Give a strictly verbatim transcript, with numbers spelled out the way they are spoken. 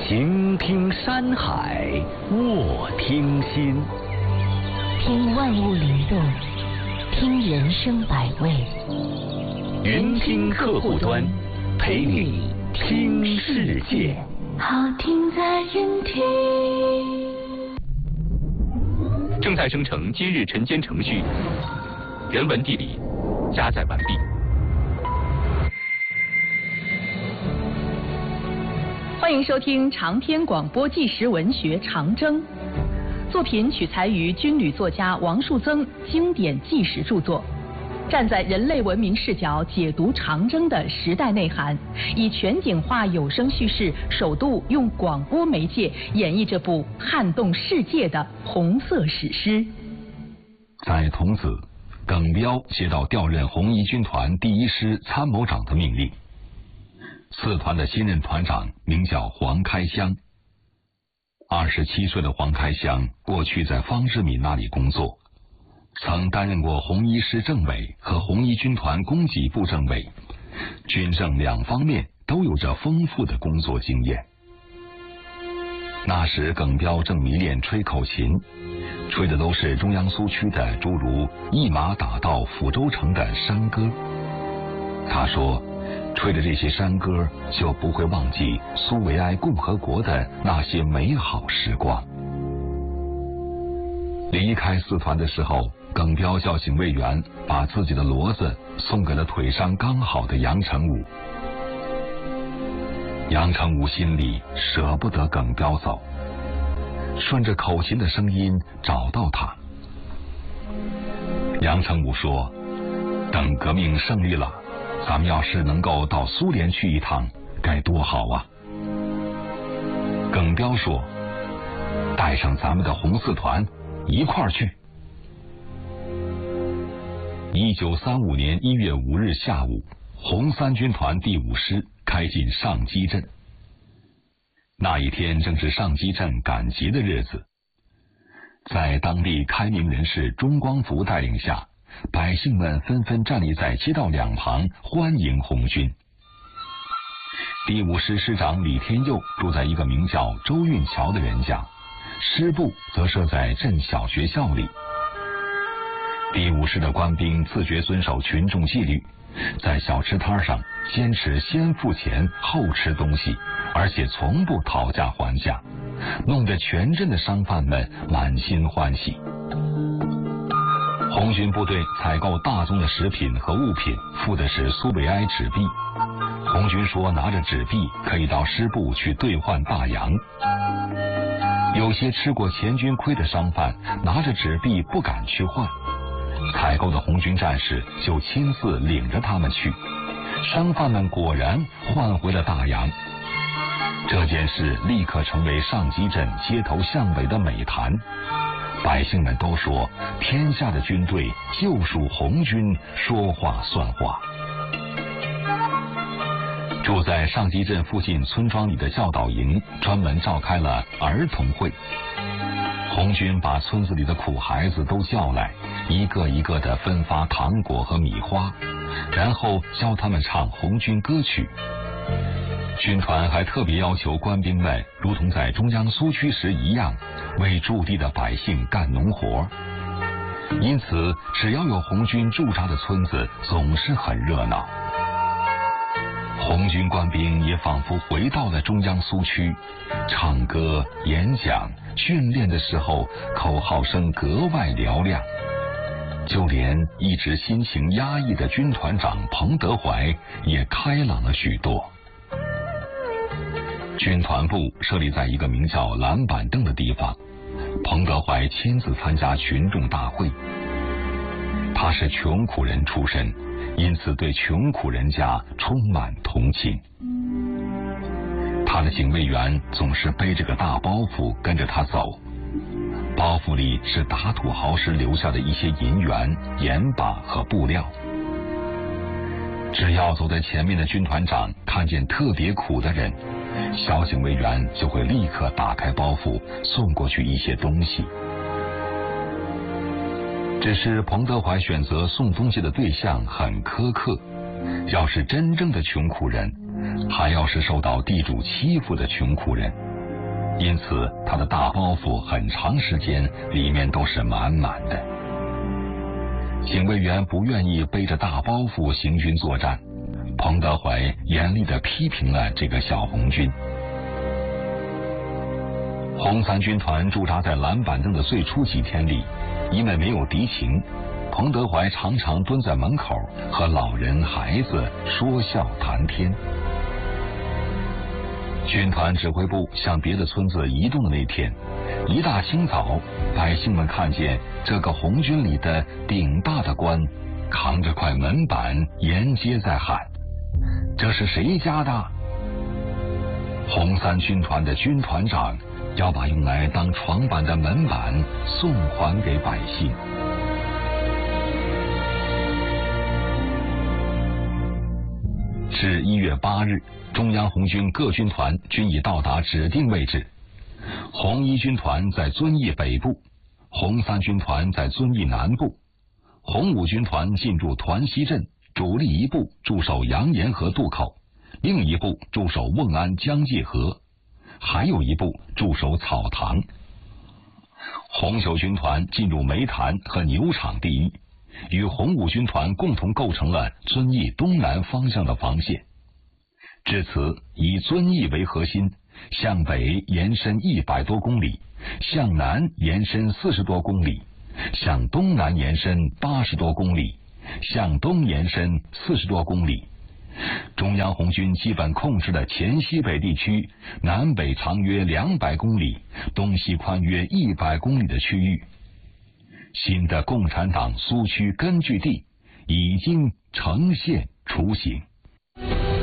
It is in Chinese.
行听山海，卧听心， 听万物灵动，听人生百味。 云听客户端，陪你听世界。 好听在云听。 正在生成今日晨间程序，人文地理加载完毕。 欢迎收听长篇广播纪实文学《长征》，作品取材于军旅作家王树增经典纪实著作，站在人类文明视角解读长征的时代内涵，以全景化有声叙事，首度用广播媒介演绎这部撼动世界的红色史诗。 在桐梓，耿彪接到调任红一军团第一师参谋长的命令。四团的新任团长名叫黄开湘。二十七岁的黄开湘过去在方志敏那里工作，曾担任过红一师政委和红一军团供给部政委，军政两方面都有着丰富的工作经验。那时耿彪正迷恋吹口琴，吹的都是中央苏区的诸如一马打到抚州城的山歌。他说，吹着这些山歌，就不会忘记苏维埃共和国的那些美好时光。离开四团的时候，耿彪叫警卫员把自己的骡子送给了腿伤刚好的杨成武。杨成武心里舍不得耿彪走，顺着口琴的声音找到他。杨成武说，等革命胜利了，咱们要是能够到苏联去一趟，该多好啊！耿彪说，带上咱们的红四团一块儿去。一九三五年一月五日下午，红三军团第五师开进上基镇。那一天正是上基镇赶集的日子，在当地开明人士钟光福带领下，百姓们纷纷站立在街道两旁欢迎红军。第五师师长李天佑住在一个名叫周运桥的人家，师部则设在镇小学校里。第五师的官兵自觉遵守群众纪律，在小吃摊上坚持先付钱后吃东西，而且从不讨价还价，弄得全镇的商贩们满心欢喜。红军部队采购大宗的食品和物品，付的是苏维埃纸币。红军说，拿着纸币可以到师部去兑换大洋。有些吃过前军亏的商贩拿着纸币不敢去换，采购的红军战士就亲自领着他们去，商贩们果然换回了大洋。这件事立刻成为上基镇街头巷尾的美谈。百姓们都说，天下的军队就属红军说话算话。住在上基镇附近村庄里的教导营专门召开了儿童会，红军把村子里的苦孩子都叫来，一个一个的分发糖果和米花，然后教他们唱红军歌曲。军团还特别要求官兵们如同在中央苏区时一样，为驻地的百姓干农活。因此只要有红军驻扎的村子总是很热闹。红军官兵也仿佛回到了中央苏区，唱歌、演讲、训练的时候口号声格外嘹亮，就连一直心情压抑的军团长彭德怀也开朗了许多。军团部设立在一个名叫蓝板凳的地方，彭德怀亲自参加群众大会。他是穷苦人出身，因此对穷苦人家充满同情。他的警卫员总是背着个大包袱跟着他走，包袱里是打土豪时留下的一些银元、盐巴和布料。只要走在前面的军团长看见特别苦的人，小警卫员就会立刻打开包袱，送过去一些东西。只是彭德怀选择送东西的对象很苛刻，要是真正的穷苦人，还要是受到地主欺负的穷苦人， 因此他的大包袱很长时间里面都是满满的。警卫员不愿意背着大包袱行军作战，彭德怀严厉地批评了这个小红军。红三军团驻扎在蓝板凳的最初几天里，因为没有敌情，彭德怀常常蹲在门口和老人孩子说笑谈天。军团指挥部向别的村子移动的那天，一大清早，百姓们看见这个红军里的顶大的官扛着块门板沿街在喊：这是谁家的？红三军团的军团长要把用来当床板的门板送还给百姓。至一月八日，中央红军各军团均已到达指定位置。红一军团在遵义北部，红三军团在遵义南部，红五军团进驻团西镇，主力一部驻守杨岩河渡口，另一部驻守瓮安江界河，还有一部驻守草堂。红九军团进入煤炭和牛场地域，与红五军团共同构成了遵义东南方向的防线。至此，以遵义为核心，向北延伸一百多公里，向南延伸四十多公里，向东南延伸八十多公里，向东延伸四十多公里。中央红军基本控制了黔西北地区南北长约两百公里，东西宽约一百公里的区域。新的共产党苏区根据地已经呈现雏形。